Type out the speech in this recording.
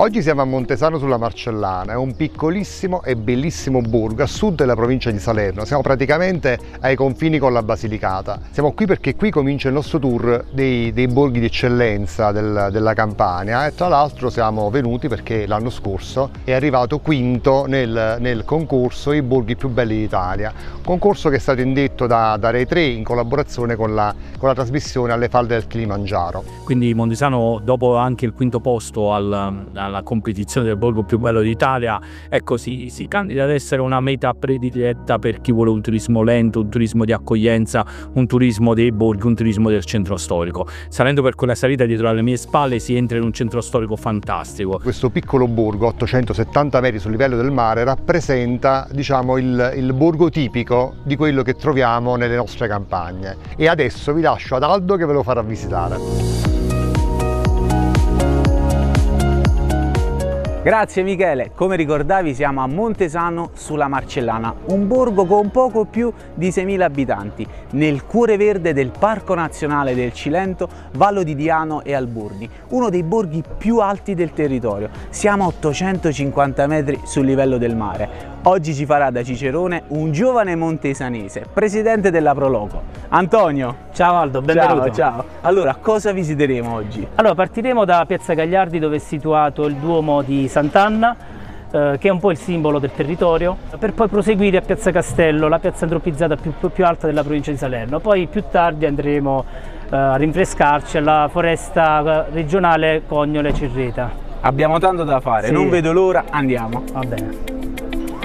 Oggi siamo a Montesano sulla Marcellana, è un piccolissimo e bellissimo borgo a sud della provincia di Salerno, siamo praticamente ai confini con la Basilicata. Siamo qui perché qui comincia il nostro tour dei borghi di eccellenza della Campania e tra l'altro siamo venuti perché l'anno scorso è arrivato quinto nel concorso I borghi più belli d'Italia, concorso che è stato indetto da Rai 3 in collaborazione con la trasmissione Alle falde del Kilimangiaro. Quindi Montesano, dopo anche il quinto posto alla competizione del borgo più bello d'Italia, ecco, si candida ad essere una meta prediletta per chi vuole un turismo lento, un turismo di accoglienza, un turismo dei borghi, un turismo del centro storico. Salendo per quella salita dietro alle mie spalle si entra in un centro storico fantastico. Questo piccolo borgo, 870 metri sul livello del mare, rappresenta, diciamo, il borgo tipico di quello che troviamo nelle nostre campagne. E adesso vi lascio ad Aldo che ve lo farà visitare. Grazie Michele, come ricordavi siamo a Montesano sulla Marcellana, un borgo con poco più di 6.000 abitanti, nel cuore verde del Parco Nazionale del Cilento, Vallo di Diano e Alburni, uno dei borghi più alti del territorio. Siamo a 850 metri sul livello del mare. Oggi ci farà da cicerone un giovane montesanese, presidente della Proloco, Antonio. Ciao Aldo, benvenuto. Ciao. Allora, cosa visiteremo oggi? Allora, partiremo da Piazza Gagliardi, dove è situato il Duomo di Sant'Anna, che è un po' il simbolo del territorio, per poi proseguire a Piazza Castello, la piazza antropizzata più alta della provincia di Salerno. Poi più tardi andremo a rinfrescarci alla foresta regionale Cognole-Cerreta. Abbiamo tanto da fare, sì. Non vedo l'ora, andiamo. Va bene.